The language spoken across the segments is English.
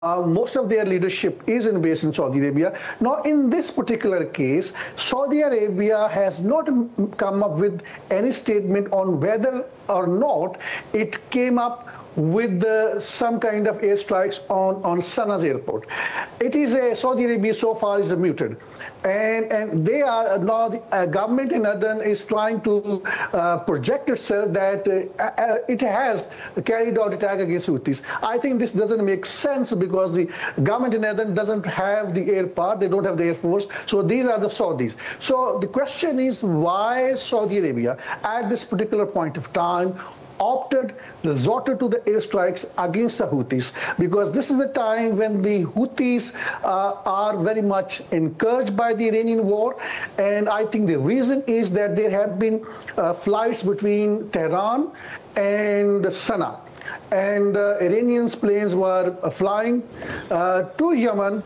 Most of their leadership is based in Saudi Arabia. Now, in this particular case, Saudi Arabia has not come up with any statement on whether or not it came up with some kind of airstrikes on Sana's airport. It is Saudi Arabia so far is muted. And they are now, the government in Aden is trying to project itself that it has carried out attack against Houthis. I think this doesn't make sense because the government in Aden doesn't have the air part, they don't have the air force, so these are the Saudis. So the question is, why Saudi Arabia at this particular point of time resorted to the airstrikes against the Houthis, because this is the time when the Houthis are very much encouraged by the Iranian war. And I think the reason is that there have been flights between Tehran and Sana'a. And Iranians planes were flying to Yemen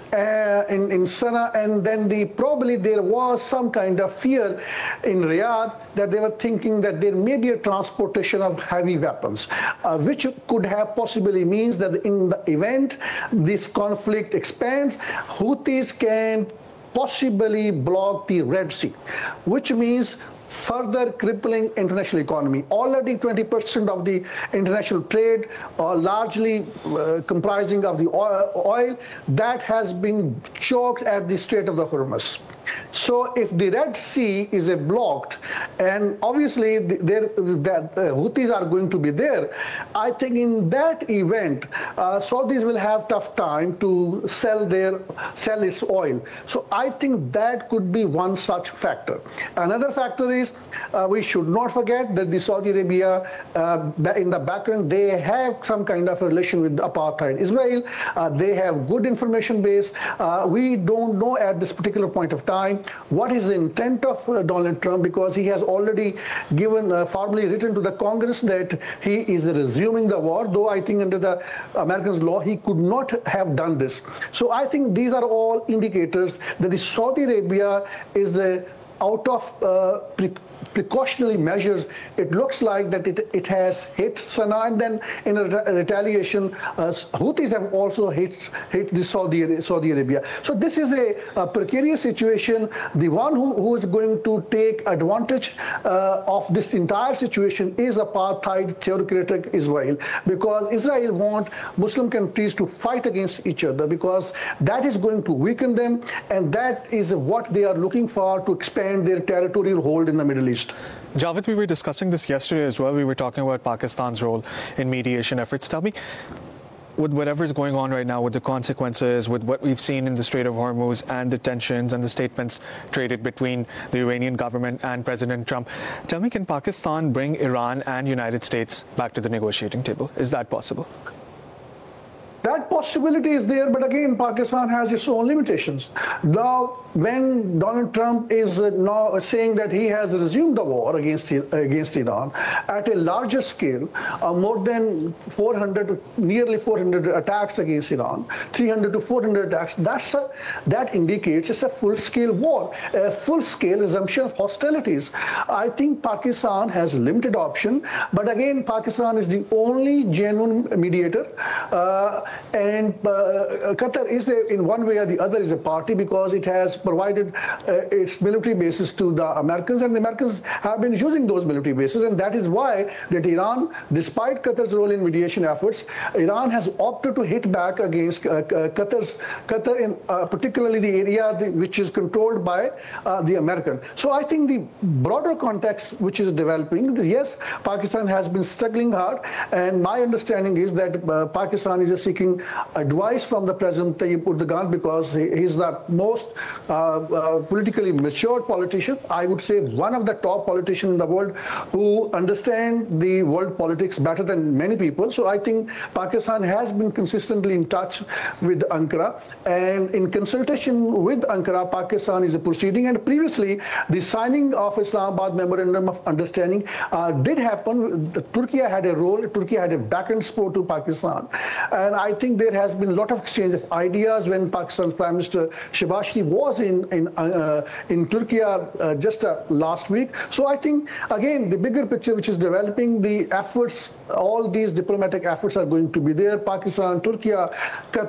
in Sana'a, and then probably there was some kind of fear in Riyadh that they were thinking that there may be a transportation of heavy weapons, which could have possibly means that in the event this conflict expands, Houthis can possibly block the Red Sea, which means further crippling international economy. Already 20% of the international trade, largely comprising of the oil, that has been choked at the Strait of the Hormuz. So if the Red Sea is blocked, and obviously Houthis are going to be there, I think in that event, Saudis will have tough time to sell its oil. So I think that could be one such factor. Another factor is we should not forget that the Saudi Arabia, in the background, they have some kind of a relation with apartheid Israel. They have good information base. We don't know at this particular point of time what is the intent of Donald Trump, because he has already given formally written to the Congress that he is resuming the war, though I think under the American law he could not have done this. So I think these are all indicators that the Saudi Arabia is out of precautionary measures. It looks like that it has hit Sana'a, and then in a retaliation, Houthis have also hit the Saudi Arabia. So this is a precarious situation. The one who is going to take advantage of this entire situation is apartheid theocratic Israel, because Israel wants Muslim countries to fight against each other, because that is going to weaken them, and that is what they are looking for to expand their territorial hold in the Middle East. Javed, we were discussing this yesterday as well. We were talking about Pakistan's role in mediation efforts. Tell me, with whatever is going on right now, with the consequences, with what we've seen in the Strait of Hormuz and the tensions and the statements traded between the Iranian government and President Trump, tell me, can Pakistan bring Iran and United States back to the negotiating table? Is that possible? That possibility is there, but again, Pakistan has its own limitations. Now, when Donald Trump is now saying that he has resumed the war against Iran at a larger scale, more than 400, nearly 400 attacks against Iran, 300 to 400 attacks, that indicates it's a full-scale war, a full-scale resumption of hostilities. I think Pakistan has limited option, but again, Pakistan is the only genuine mediator. And Qatar is, in one way or the other, is a party, because it has provided its military bases to the Americans, and the Americans have been using those military bases, and that is why that Iran, despite Qatar's role in mediation efforts, Iran has opted to hit back against Qatar in particularly the area which is controlled by the American. So I think the broader context which is developing, yes, Pakistan has been struggling hard, and my understanding is that Pakistan is seeking advice from the President Tayyip Erdogan, because he is the most politically matured politician. I would say one of the top politicians in the world who understand the world politics better than many people. So I think Pakistan has been consistently in touch with Ankara, and in consultation with Ankara, Pakistan is proceeding. And previously, the signing of Islamabad Memorandum of Understanding did happen. Turkey had a role. Turkey had a back-end support to Pakistan, and I I think there has been a lot of exchange of ideas when Pakistan's Prime Minister Shehbaz Sharif was in Turkey just last week. So I think, again, the bigger picture which is developing, the efforts, all these diplomatic efforts are going to be there. Pakistan, Turkey,